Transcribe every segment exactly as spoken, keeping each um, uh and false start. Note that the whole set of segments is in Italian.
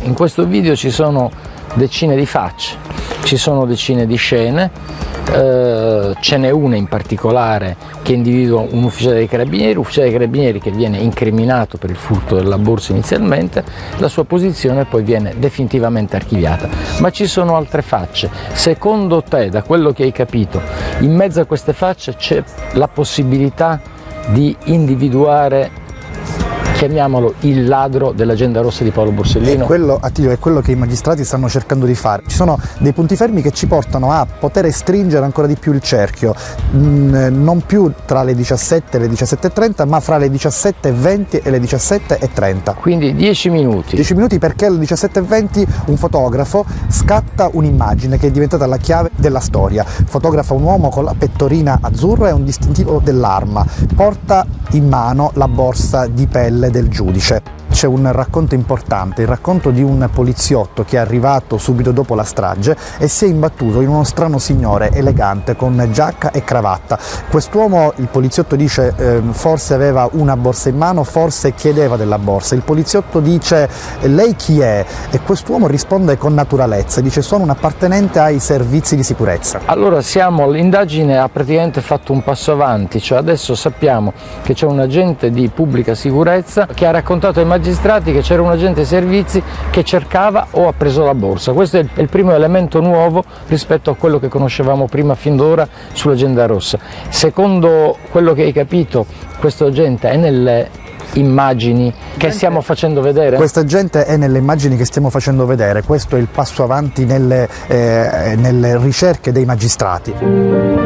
In questo video ci sono decine di facce, ci sono decine di scene, eh, ce n'è una in particolare che individua un ufficiale dei carabinieri, ufficiale dei carabinieri che viene incriminato per il furto della borsa inizialmente, la sua posizione poi viene definitivamente archiviata. Ma ci sono altre facce. Secondo te, da quello che hai capito, in mezzo a queste facce c'è la possibilità di individuare, chiamiamolo, il ladro dell'agenda rossa di Paolo Borsellino? È quello, Attilio, è quello che i magistrati stanno cercando di fare. Ci sono dei punti fermi che ci portano a poter stringere ancora di più il cerchio, non più tra le diciassette e le diciassette e trenta, ma fra le diciassette e venti e le diciassette e trenta. Quindi dieci minuti. dieci minuti perché alle diciassette e venti un fotografo scatta un'immagine che è diventata la chiave della storia. Fotografa un uomo con la pettorina azzurra e un distintivo dell'arma. Porta in mano la borsa di pelle del giudice. C'è un racconto importante, il racconto di un poliziotto che è arrivato subito dopo la strage e si è imbattuto in uno strano signore elegante con giacca e cravatta. Quest'uomo, il poliziotto dice, eh, forse aveva una borsa in mano, forse chiedeva della borsa. Il poliziotto dice, lei chi è? E quest'uomo risponde con naturalezza, dice, sono un appartenente ai servizi di sicurezza. Allora siamo, l'indagine ha praticamente fatto un passo avanti, cioè adesso sappiamo che c'è un agente di pubblica sicurezza che ha raccontato ai magistrati che c'era un agente dei servizi che cercava o ha preso la borsa. Questo è il primo elemento nuovo rispetto a quello che conoscevamo prima fin d'ora sull'agenda rossa. Secondo quello che hai capito, questo agente è nelle immagini che stiamo facendo vedere? Questa gente è nelle immagini che stiamo facendo vedere, questo è il passo avanti nelle, eh, nelle ricerche dei magistrati.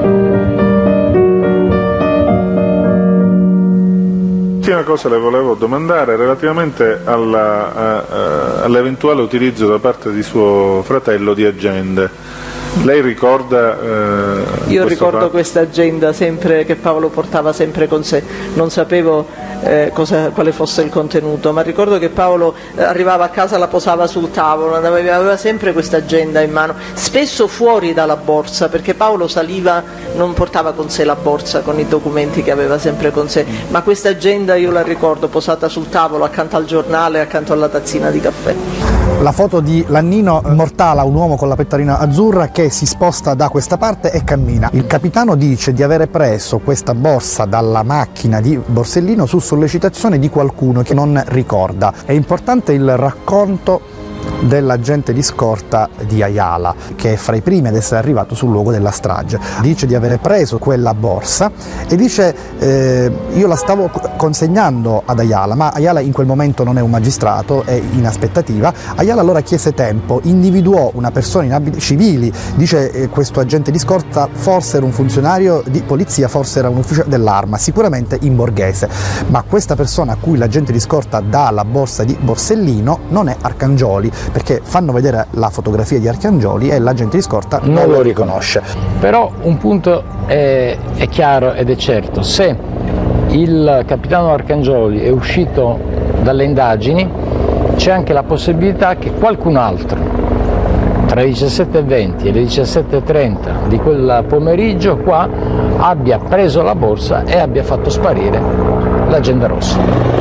L'ultima cosa le volevo domandare relativamente all'eventuale utilizzo da parte di suo fratello di agende. Lei ricorda? Eh, Io ricordo fatto? questa agenda sempre che Paolo portava sempre con sé, non sapevo eh, cosa, quale fosse il contenuto, ma ricordo che Paolo eh, arrivava a casa, la posava sul tavolo, aveva, aveva sempre questa agenda in mano, spesso fuori dalla borsa, perché Paolo saliva, non portava con sé la borsa con i documenti che aveva sempre con sé, ma questa agenda io la ricordo posata sul tavolo accanto al giornale, accanto alla tazzina di caffè. La foto di Lannino mortala un uomo con la pettorina azzurra che si sposta da questa parte e cammina. Il capitano dice di avere preso questa borsa dalla macchina di Borsellino su sollecitazione di qualcuno che non ricorda. È importante il racconto dell'agente di scorta di Ayala, che è fra i primi ad essere arrivato sul luogo della strage. Dice di avere preso quella borsa e dice eh, io la stavo consegnando ad Ayala, ma Ayala in quel momento non è un magistrato, è in aspettativa. Ayala allora chiese tempo, individuò una persona in abiti civili, dice eh, questo agente di scorta forse era un funzionario di polizia, forse era un ufficiale dell'arma, sicuramente in borghese, ma questa persona a cui l'agente di scorta dà la borsa di Borsellino non è Arcangioli, perché fanno vedere la fotografia di Arcangioli e l'agente di scorta non, non lo riconosce. Però un punto è, è chiaro ed è certo: se il capitano Arcangioli è uscito dalle indagini, c'è anche la possibilità che qualcun altro tra le diciassette e venti e le diciassette e trenta di quel pomeriggio qua abbia preso la borsa e abbia fatto sparire l'agenda rossa.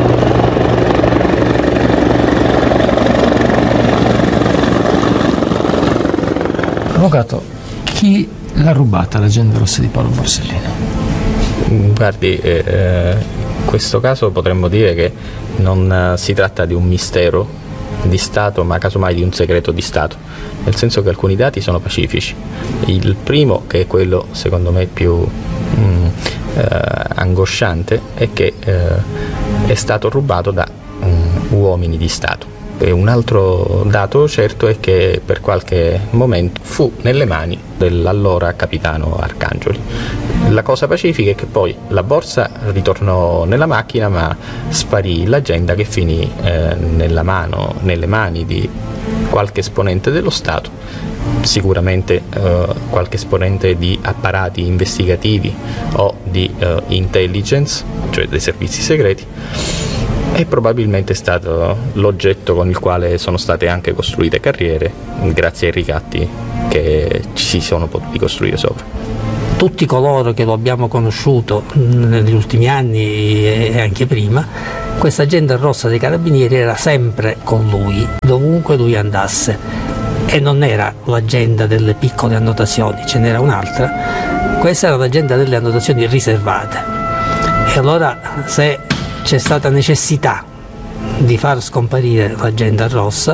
Avvocato, chi l'ha rubata l'agenda rossa di Paolo Borsellino? Guardi, eh, in questo caso potremmo dire che non eh, si tratta di un mistero di Stato, ma casomai di un segreto di Stato, nel senso che alcuni dati sono pacifici. Il primo, che è quello secondo me più mm, eh, angosciante, è che eh, è stato rubato da mm, uomini di Stato. E un altro dato certo è che per qualche momento fu nelle mani dell'allora capitano Arcangioli. La cosa pacifica è che poi la borsa ritornò nella macchina, ma sparì l'agenda, che finì eh, nella mano, nelle mani di qualche esponente dello Stato, sicuramente eh, qualche esponente di apparati investigativi o di eh, intelligence, cioè dei servizi segreti, e probabilmente è stato l'oggetto con il quale sono state anche costruite carriere grazie ai ricatti che ci si sono potuti costruire sopra. tutti coloro che lo abbiamo conosciuto negli ultimi anni e anche prima, questa agenda rossa dei Carabinieri era sempre con lui, dovunque lui andasse, e non era l'agenda delle piccole annotazioni, ce n'era un'altra, questa era l'agenda delle annotazioni riservate. E allora, se c'è stata necessità di far scomparire l'agenda rossa,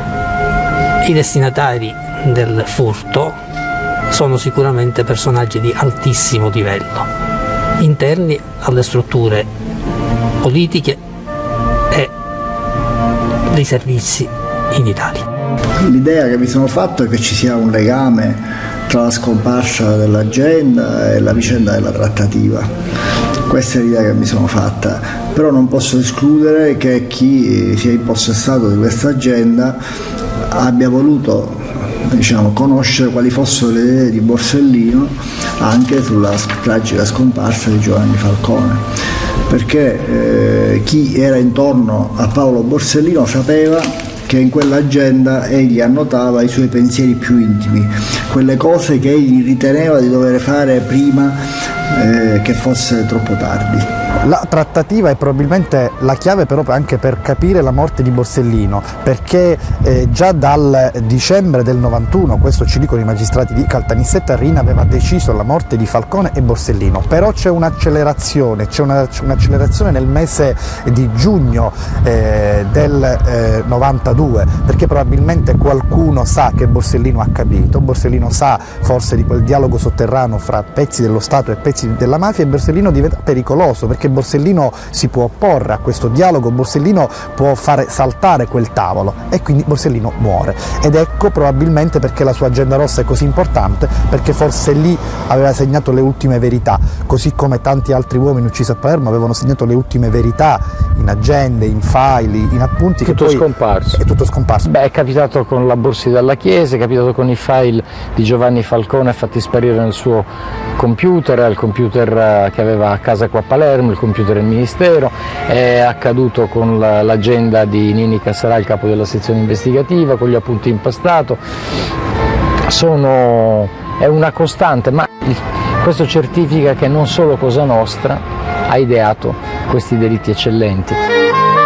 i destinatari del furto sono sicuramente personaggi di altissimo livello, interni alle strutture politiche e dei servizi in Italia. L'idea che mi sono fatto è che ci sia un legame tra la scomparsa dell'agenda e la vicenda della trattativa. Questa è l'idea che mi sono fatta, però non posso escludere che chi si è impossessato di questa agenda abbia voluto, diciamo, conoscere quali fossero le idee di Borsellino anche sulla tragica scomparsa di Giovanni Falcone, perché eh, chi era intorno a Paolo Borsellino sapeva che in quell'agenda egli annotava i suoi pensieri più intimi, quelle cose che egli riteneva di dover fare prima eh, che fosse troppo tardi. La trattativa è probabilmente la chiave però anche per capire la morte di Borsellino, perché eh, già dal dicembre del novantuno, questo ci dicono i magistrati di Caltanissetta, Riina aveva deciso la morte di Falcone e Borsellino, però c'è un'accelerazione, c'è una, un'accelerazione nel mese di giugno eh, del eh, novantadue, perché probabilmente qualcuno sa che Borsellino ha capito, Borsellino sa forse di quel dialogo sotterraneo fra pezzi dello Stato e pezzi della mafia, e Borsellino diventa pericoloso perché Borsellino si può opporre a questo dialogo, Borsellino può fare saltare quel tavolo e quindi Borsellino muore. Ed ecco probabilmente perché la sua agenda rossa è così importante, perché forse lì aveva segnato le ultime verità, così come tanti altri uomini uccisi a Palermo avevano segnato le ultime verità in agende, in file, in appunti. Tutto che poi scomparso. È tutto scomparso. Beh, è capitato con la borsa dalla Chiesa, è capitato con i file di Giovanni Falcone fatti sparire nel suo computer, il computer che aveva a casa qua a Palermo, il computer del Ministero, è accaduto con la, l'agenda di Nini Cassarà, il capo della sezione investigativa, con gli appunti impastato. Sono, è una costante, ma questo certifica che non solo Cosa Nostra ha ideato questi delitti eccellenti.